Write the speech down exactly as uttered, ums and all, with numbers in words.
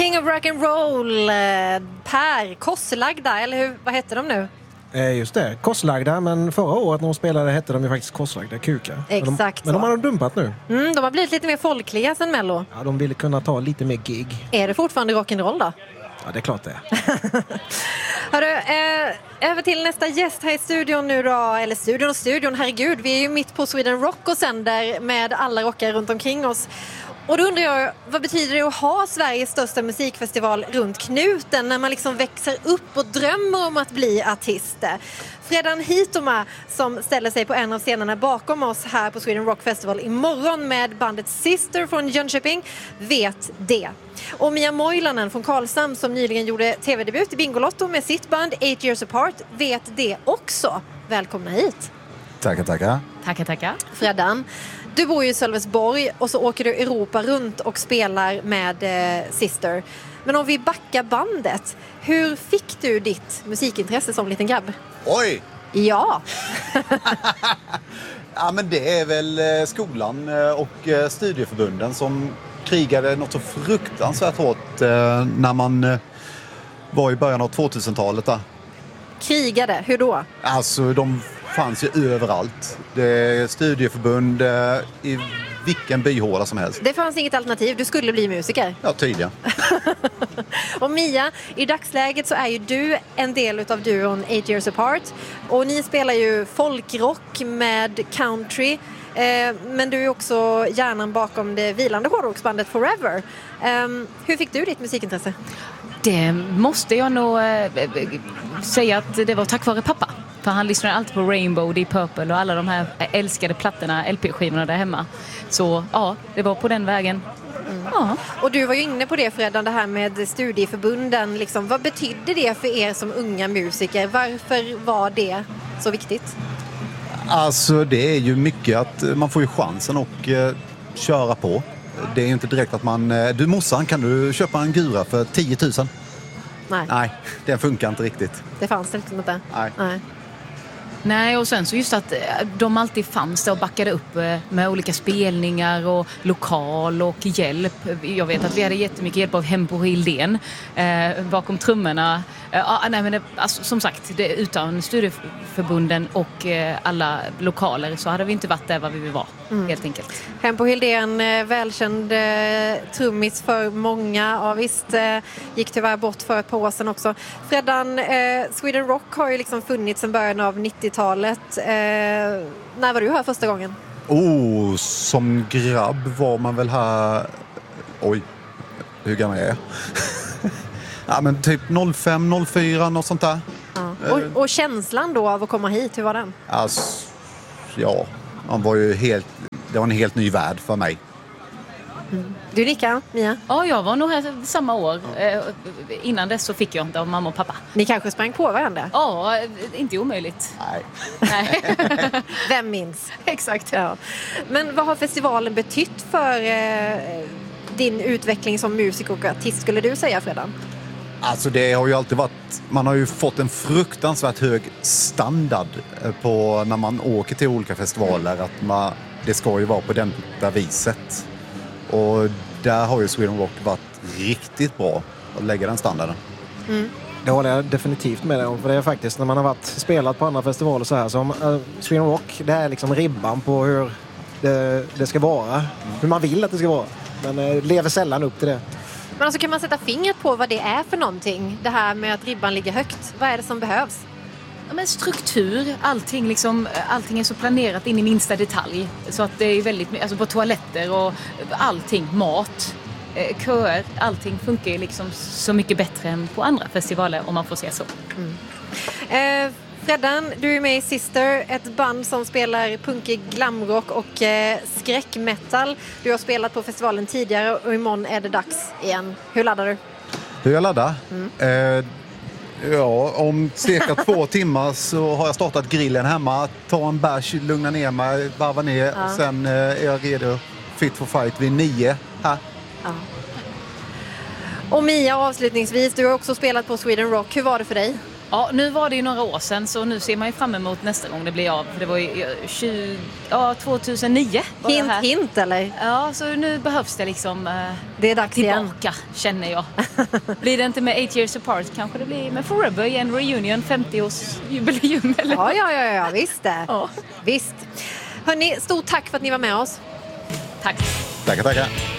King of Rock and Roll, Per Korslagda, eller hur, vad heter de nu? Eh, just det, Korslagda, men förra året när de spelade hette de ju faktiskt Korslagda Kukar. Exakt. Men de, men de har de dumpat nu. Mm, de har blivit lite mer folkliga sen Mello. Ja, de ville kunna ta lite mer gig. Är det fortfarande rock'n'roll då? Ja, det är klart det. Hörru, eh, över till nästa gäst här i studion nu då, eller studion och studion, herregud, vi är ju mitt på Sweden Rock och sänder med alla rockare runt omkring oss. Och då undrar jag, vad betyder det att ha Sveriges största musikfestival runt knuten när man liksom växer upp och drömmer om att bli artist? Fredan Hitoma, som ställer sig på en av scenerna bakom oss här på Sweden Rock Festival imorgon med bandet Sister från Jönköping, vet det. Och Mia Moilanen från Karlshamn, som nyligen gjorde tv-debut i Bingolotto med sitt band Eight Years Apart, vet det också. Välkomna hit. Tackar, tackar. Tackar, tackar. Fredan, du bor ju i Sölvesborg och så åker du Europa runt och spelar med eh, Sister. Men om vi backar bandet, hur fick du ditt musikintresse som liten grabb? Oj! Ja. Ja, men det är väl skolan och studieförbunden som krigade något så fruktansvärt hårt när man var i början av tvåtusentalet. Där. Krigade? Hur då? Alltså, de fanns ju överallt. Det är studieförbund i vilken byhåla som helst. Det fanns inget alternativ, du skulle bli musiker. Ja, tydligen. Och Mia, i dagsläget så är ju du en del utav duon Eight Years Apart. Och ni spelar ju folkrock med country. Eh, men du är också hjärnan bakom det vilande hårdrocksbandet Forever. Eh, hur fick du ditt musikintresse? Det måste jag nog äh, säga att det var tack vare pappa. För han lyssnade alltid på Rainbow, Deep Purple och alla de här älskade plattorna, L P-skivorna där hemma. Så ja, det var på den vägen. Mm. Ja. Och du var ju inne på det, Fredan, det här med studieförbunden. Liksom, vad betydde det för er som unga musiker? Varför var det så viktigt? Alltså, det är ju mycket att man får ju chansen att eh, köra på. Det är ju inte direkt att man... Du morsan, kan du köpa en gura för tio tusen? Nej. Nej, det funkar inte riktigt. Det fanns det liksom inte. Nej. Nej. Nej, och sen så just att de alltid fanns där och backade upp med olika spelningar och lokal och hjälp. Jag vet att vi hade jättemycket hjälp av Hempo Hildén eh, bakom trummorna. Eh, ah, nej, men det, alltså, som sagt, det, utan studieförbunden och eh, alla lokaler så hade vi inte varit där vad vi vill vara, mm. helt enkelt. Hempo Hildén, eh, välkänd eh, trummis för många. Ja, visst, eh, gick tyvärr bort för ett par år sedan också. Fredan, eh, Sweden Rock har ju liksom funnits sedan början av nittiotalet. Eh, när var du här första gången? Oh, som grabb var man väl här... Oj, hur gammal är jag? Ja, men typ noll fem, noll fyra, något sånt där. Ja. Och, och känslan då av att komma hit, hur var den? Alltså, ja, man var ju helt... Det var en helt ny värld för mig. Mm. Du nickar, Mia? Ja, jag var nog här samma år. Eh, innan dess så fick jag inte av mamma och pappa. Ni kanske sprang på varandra? Ja, inte omöjligt. Nej. Nej. Vem minns? Exakt. Ja. Men vad har festivalen betytt för eh, din utveckling som musiker och artist, skulle du säga, Fredan? Alltså det har ju alltid varit... Man har ju fått en fruktansvärt hög standard på när man åker till olika festivaler. Att man, det ska ju vara på den där viset. Och där har ju Sweden Rock varit riktigt bra att lägga den standarden. Mm. Det håller jag definitivt med dig om. För det är faktiskt när man har varit spelat på andra festivaler så här som uh, Sweden Rock, det är liksom ribban på hur det, det ska vara. Mm. Hur man vill att det ska vara. Men uh, lever sällan upp till det. Men alltså, kan man sätta fingret på vad det är för någonting? Det här med att ribban ligger högt. Vad är det som behövs? Ja, men struktur, allting, liksom, allting är så planerat in i minsta detalj. Så att det är väldigt, alltså på toaletter och allting, mat, köer, allting funkar ju liksom så mycket bättre än på andra festivaler, om man får säga så. Mm. Eh, Fredan, du är med i Sister, ett band som spelar punkig glamrock och eh, skräckmetal. Du har spelat på festivalen tidigare och imorgon är det dags igen. Hur laddar du? Hur jag laddar? Mm. Eh, ja, om cirka två timmar så har jag startat grillen hemma. Ta en bärs, lugna ner mig, varva ner. Ja. Och sen eh, är jag redo, fit for fight vid nio här. Ja. Och Mia, avslutningsvis, du har också spelat på Sweden Rock. Hur var det för dig? Ja, nu var det ju några år sedan så nu ser man ju fram emot nästa gång det blir av. Det var ju tjugo, ja, tjugohundranio. Var Hint, det här. hint eller? Ja, så nu behövs det liksom eh, Det är dags igen. tillbaka, känner jag. Blir det inte med eight years apart kanske det blir med Forever i en reunion, femtio-årsjubileum eller? Ja, ja, ja, ja, visst det. Ja. Visst. Hörrni, stort tack för att ni var med oss. Tack. Tackar, tackar.